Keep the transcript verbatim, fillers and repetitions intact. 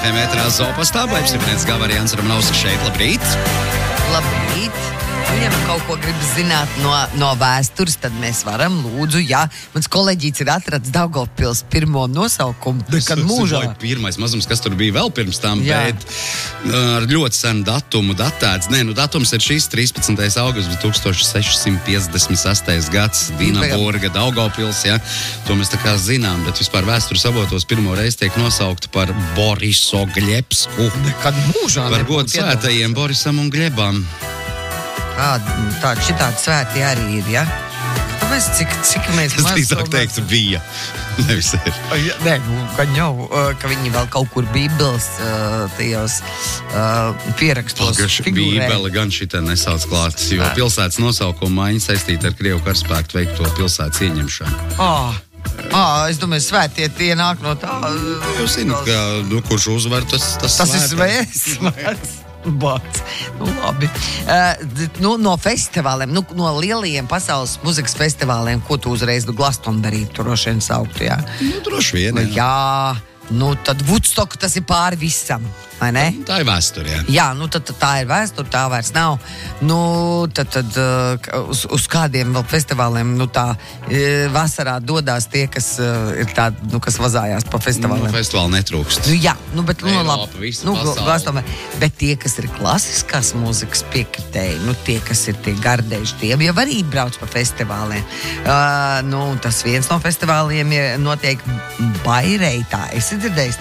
F M ētrā Zopastā, Baibs Ribinēts Gavāri Jānis Ramanovskis šeit. Labrīt! Labrīt! Ja nu kaut ko grib zināt no, no vēstures, tad mēs varam, lūdzu, jā. Mans kolēģīts ir atrads Daugavpils pirmo nosaukumu, kad mūžā. Pirmais mazums, kas tur bija vēl pirms tam, jā. Bet ar ļoti senu datumu datēts. Nē, nu datums ir šīs trīspadsmitais augusts tūkstoš seši piecdesmit sastais gads, Dinaburga, Daugavpils, jā. To mēs tā kā zinām, bet vispār vēstures avotos pirmo reizi tiek nosaukta par Boriso Gļebsku. Nekad mūžā par godu svētajiem Borisam un Gļebam. Tāda, tāda šitādi svēti arī ir, ja? Tāpēc, cik, cik mēs es drīzāk teiktu bija, nevis ir. Ja, nē, nu, gan jau, ka viņi vēl kaut kur bībeles tajos pierakstos figurē. Bībele gan šitā nesauc klātas, jo pilsētas nosaukuma maiņa saistīta ar Krievu karaspēku veikto pilsētas ieņemšanu. Ah. Ah, es domāju, svētie tie nāk no tā. Jūs zināt, ka, nu, kurš uzvar, tas, tas, tas ir svēts. Bats. Nu, labi. Uh, nu, no festivāliem, nu, no lielajiem pasaules muzikas festivāliem, ko tu uzreiz Glastonbury droši vien sauktu, jā? Nu, droši vien, jā. Jā, nu, tad Woodstock tas ir pāri visam, vai ne? Tā ir vēsture, jā. Jā, nu, tad, tad tā ir vēsture, tā vairs nav. Nu, tad, tad uh, uz, uz kādiem vēl festivāliem, nu, tā uh, vasarā dodās tie, kas uh, ir tādi, nu, kas vazājās pa festivāliem. Nu, festivāli netrūkst. Nu, jā, nu, bet, nu, Eiropa, labi. visa Nu, pasaule. bet tie, kas ir klasiskās mūzikas piekritēji, nu, tie, kas ir tie gardēži, tie jau arī brauc pa festivāliem. Uh, nu, tas viens no festivāliem ir notiek Baireitā. Esi dzirdējis